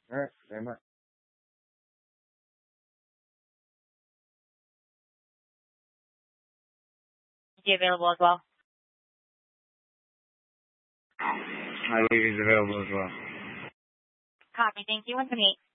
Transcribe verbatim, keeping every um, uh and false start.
All right, very much. Is he available as well? I believe he's available as well. Copy. Thank you. one seven eight.